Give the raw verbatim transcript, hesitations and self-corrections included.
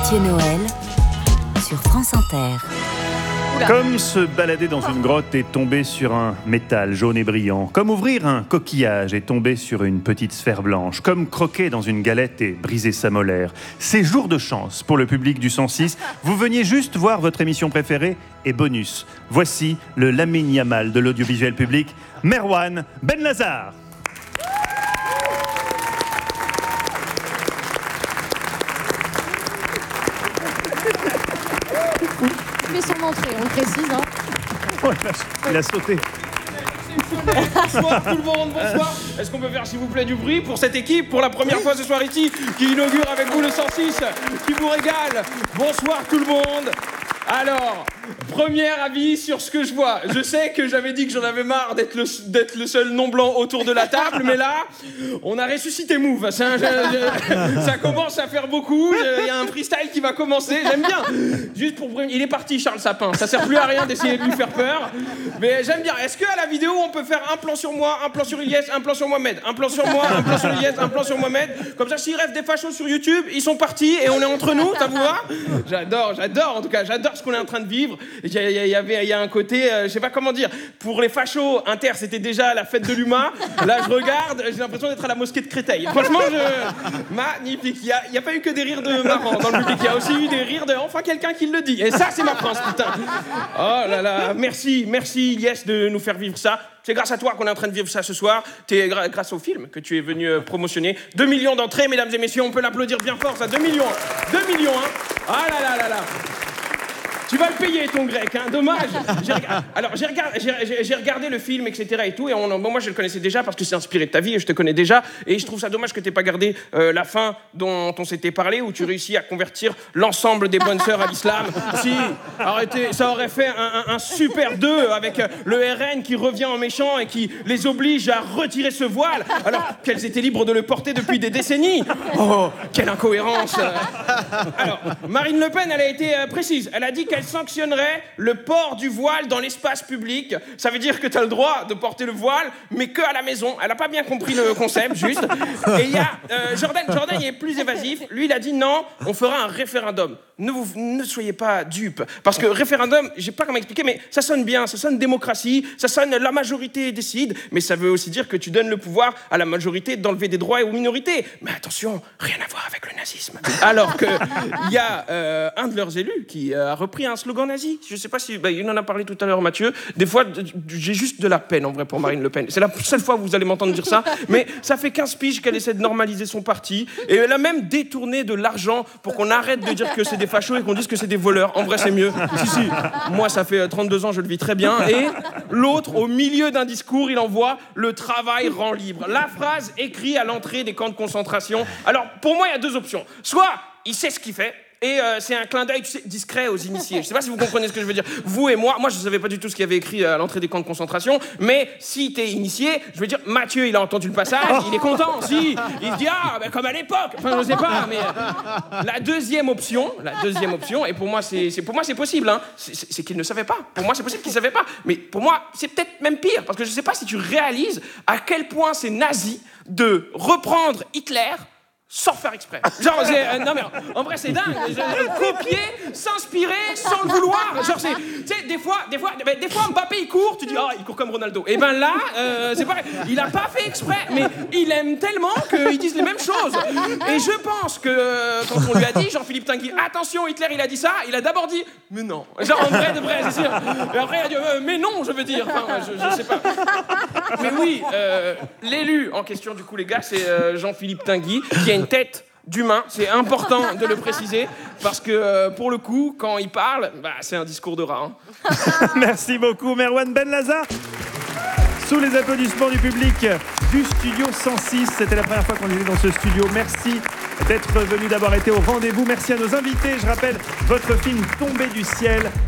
Mathieu Noël sur France Inter. Comme se balader dans une grotte et tomber sur un métal jaune et brillant. Comme ouvrir un coquillage et tomber sur une petite sphère blanche. Comme croquer dans une galette et briser sa molaire. C'est jour de chance pour le public du cent six. Vous veniez juste voir votre émission préférée et bonus. Voici le Lamine Yamal de l'audiovisuel public, Merwan Benlazar. Son entrée, on le précise. Hein. Oh, il a sauté. Bonsoir tout le monde, bonsoir. Est-ce qu'on peut faire s'il vous plaît du bruit pour cette équipe, pour la première fois ce soir ici, qui inaugure avec vous le cent six, qui vous régale. Bonsoir tout le monde. Alors, premier avis sur ce que je vois. Je sais que j'avais dit que j'en avais marre d'être le, d'être le seul non-blanc autour de la table, mais là, on a ressuscité Move. Ça, je, je, ça commence à faire beaucoup. Il y a un freestyle qui va commencer. J'aime bien. Juste pour prévenir, il est parti, Charles Sapin. Ça sert plus à rien d'essayer de lui faire peur. Mais j'aime bien. Est-ce qu'à la vidéo, on peut faire un plan sur moi, un plan sur Ilyes, un plan sur Mohamed, un plan sur moi, un plan sur Ilyes, un plan sur Mohamed. Comme ça, s'il rêve des fachos sur YouTube, ils sont partis et on est entre nous. Ça vous va? J'adore, j'adore. En tout cas, j'adore ce qu'on est en train de vivre. Il y, y, y avait, il y a un côté, euh, je sais pas comment dire. Pour les fachos, Inter, c'était déjà la fête de l'humain. Là, je regarde, j'ai l'impression d'être à la mosquée de Créteil. Franchement, je... magnifique. Il y a, il y a pas eu que des rires de marrants dans le public. Il y a aussi eu des rires de enfin quelqu'un qui le dit. Et ça, c'est ma France, putain. Oh là là, merci, merci Ilyes de nous faire vivre ça. C'est grâce à toi qu'on est en train de vivre ça ce soir. C'est gra- grâce au film que tu es venu euh, promotionner. deux millions d'entrées, mesdames et messieurs. On peut l'applaudir bien fort, ça. deux millions. deux millions, hein. Ah là là là là. Tu vas le payer, ton grec, hein, dommage. J'ai rega... Alors, j'ai, regard... j'ai, j'ai regardé le film, et cetera et tout, et on... bon, moi, je le connaissais déjà parce que c'est inspiré de ta vie, et je te connais déjà, et je trouve ça dommage que t'aies pas gardé euh, la fin dont on s'était parlé, où tu réussis à convertir l'ensemble des bonnes sœurs à l'islam. Si, arrêtez, ça aurait fait un, un, un super deux avec euh, le R N qui revient en méchant et qui les oblige à retirer ce voile, alors qu'elles étaient libres de le porter depuis des décennies. Oh, quelle incohérence. Alors, Marine Le Pen, elle a été euh, précise, elle a dit qu'elle Elle sanctionnerait le port du voile dans l'espace public. Ça veut dire que tu as le droit de porter le voile, mais que à la maison. Elle n'a pas bien compris le concept, juste. Et il y a euh, Jordan, Jordan, il est plus évasif. Lui, il a dit non, on fera un référendum. Ne, vous, ne soyez pas dupes. Parce que référendum, je sais pas comment expliquer, mais ça sonne bien, ça sonne démocratie, ça sonne la majorité décide, mais ça veut aussi dire que tu donnes le pouvoir à la majorité d'enlever des droits aux minorités. Mais attention, rien à voir avec le nazisme. Alors qu'il y a euh, un de leurs élus qui a repris un slogan nazi. Je sais pas si... Bah, il en a parlé tout à l'heure, Mathieu. Des fois, j'ai juste de la peine, en vrai, pour Marine Le Pen. C'est la seule fois que vous allez m'entendre dire ça, mais ça fait quinze piges qu'elle essaie de normaliser son parti, et elle a même détourné de l'argent pour qu'on arrête de dire que c'est des fachos et qu'on dise que c'est des voleurs. En vrai, c'est mieux. Si, si. Moi, ça fait trente-deux ans, je le vis très bien. Et l'autre, au milieu d'un discours, il envoie « Le travail rend libre ». La phrase écrite à l'entrée des camps de concentration. Alors, pour moi, il y a deux options. Soit il sait ce qu'il fait, et euh, c'est un clin d'œil, tu sais, discret aux initiés. Je sais pas si vous comprenez ce que je veux dire. Vous et moi, moi je savais pas du tout ce qu'il y avait écrit à l'entrée des camps de concentration, mais si t'es initié, je veux dire, Mathieu, il a entendu le passage, il est content, si. Il se dit, ah, ben, comme à l'époque. Enfin, je sais pas, mais euh, la deuxième option, la deuxième option, et pour moi, c'est, c'est, pour moi, c'est possible, hein, c'est, c'est, c'est qu'il ne savait pas. Pour moi, c'est possible qu'il savait pas. Mais pour moi, c'est peut-être même pire, parce que je sais pas si tu réalises à quel point c'est nazi de reprendre Hitler sans faire exprès. Genre, c'est, euh, non mais en vrai c'est dingue. Copier, s'inspirer sans le vouloir. Genre c'est, tu sais, des fois, des fois, des fois Mbappé il court, tu dis ah oh, il court comme Ronaldo. Et ben là, euh, c'est pareil. Il a pas fait exprès, mais il aime tellement qu'ils disent les mêmes choses. Et je pense que euh, quand on lui a dit, Jean-Philippe Tinguy, attention Hitler il a dit ça, il a d'abord dit mais non. Genre en vrai de vrai, c'est sûr. Et après il a dit euh, mais non, je veux dire. Enfin, je, je sais pas. Mais oui, euh, l'élu en question du coup les gars, c'est euh, Jean-Philippe Tinguy qui a une tête d'humain, c'est important de le préciser, parce que euh, pour le coup, quand il parle, bah, c'est un discours de rat. Hein. Merci beaucoup, Merwan Benlazar. Sous les applaudissements du public du studio cent six, c'était la première fois qu'on était dans ce studio. Merci d'être venu, d'avoir été au rendez-vous. Merci à nos invités. Je rappelle votre film Tombé du ciel